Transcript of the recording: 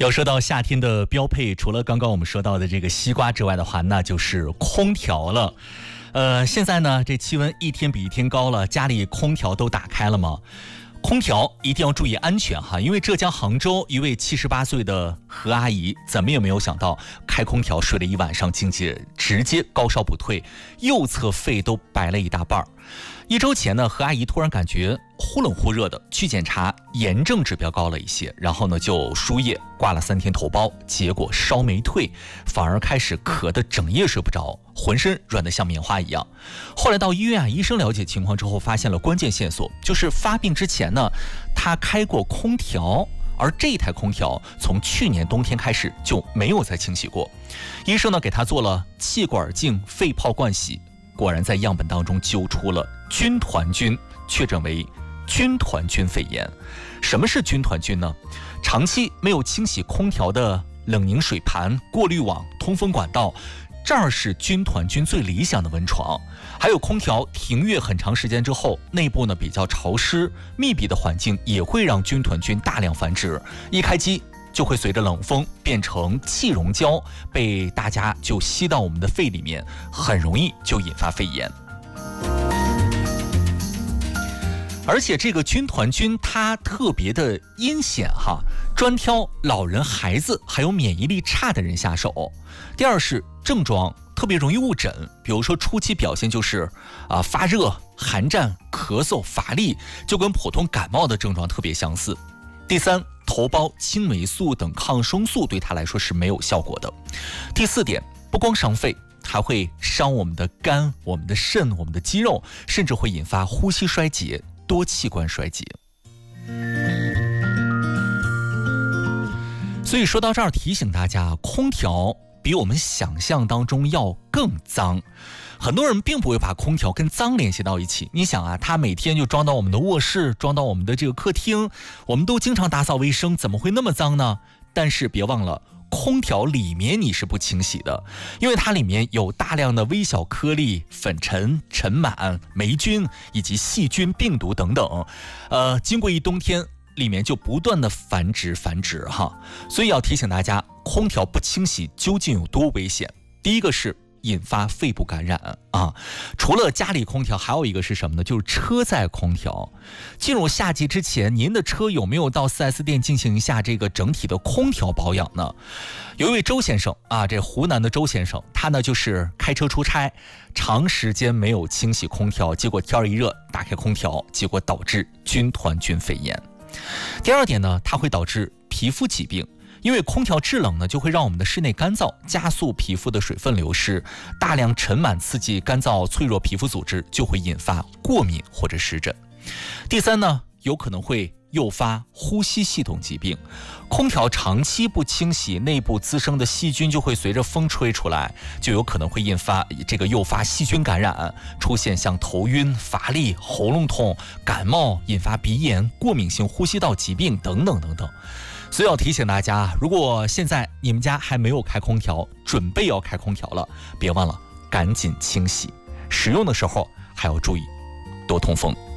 要说到夏天的标配，除了刚刚我们说到的这个西瓜之外的话，那就是空调了。现在呢，这气温一天比一天高了，家里空调都打开了吗？空调一定要注意安全哈，因为浙江杭州一位78岁的何阿姨，怎么也没有想到，开空调睡了一晚上，经济直接高烧不退，右侧肺都白了一大半。1周前呢，何阿姨突然感觉忽冷忽热的，去检查炎症指标高了一些，然后呢就输液挂了3天头孢，结果烧没退，反而开始咳得整夜睡不着，浑身软得像棉花一样。后来到医院医生了解情况之后，发现了关键线索，就是发病之前呢，他开过空调，而这台空调从去年冬天开始就没有再清洗过。医生呢给他做了气管镜肺泡灌洗，果然在样本当中揪出了军团菌，确诊为军团菌肺炎。什么是军团菌呢？长期没有清洗空调的冷凝水盘、过滤网、通风管道，这儿是军团菌最理想的温床。还有空调停运很长时间之后，内部呢比较潮湿密闭的环境，也会让军团菌大量繁殖，一开机就会随着冷风变成气溶胶，被大家就吸到我们的肺里面，很容易就引发肺炎。而且这个军团菌它特别的阴险哈，专挑老人、孩子还有免疫力差的人下手。第二是症状特别容易误诊，比如说初期表现就是发热、寒战、咳嗽、乏力，就跟普通感冒的症状特别相似。第三，头孢、青霉素等抗生素对它来说是没有效果的。第四点，不光伤肺，还会伤我们的肝、我们的肾、我们的肌肉，甚至会引发呼吸衰竭、多器官衰竭。所以说到这儿，提醒大家，空调比我们想象当中要更脏。很多人并不会把空调跟脏联系到一起。你想啊，它每天就装到我们的卧室，装到我们的这个客厅，我们都经常打扫卫生，怎么会那么脏呢？但是别忘了，空调里面你是不清洗的，因为它里面有大量的微小颗粒、粉尘、尘螨、霉菌以及细菌、病毒等等。经过一冬天，里面就不断的繁殖哈。所以要提醒大家，空调不清洗究竟有多危险？第一个是引发肺部感染啊！除了家里空调，还有一个是什么呢？就是车载空调。进入夏季之前，您的车有没有到 4S 店进行一下这个整体的空调保养呢？有一位周先生啊，这湖南的周先生，他呢就是开车出差，长时间没有清洗空调，结果天一热打开空调，结果导致军团菌肺炎。第二点呢，它会导致皮肤疾病。因为空调制冷呢，就会让我们的室内干燥，加速皮肤的水分流失，大量尘螨刺激干燥脆弱皮肤组织，就会引发过敏或者湿疹。第三呢，有可能会诱发呼吸系统疾病。空调长期不清洗，内部滋生的细菌就会随着风吹出来，就有可能会诱发细菌感染，出现像头晕、乏力、喉咙痛、感冒，引发鼻炎、过敏性呼吸道疾病等等等等。所以要提醒大家，如果现在你们家还没有开空调，准备要开空调了，别忘了赶紧清洗，使用的时候还要注意多通风。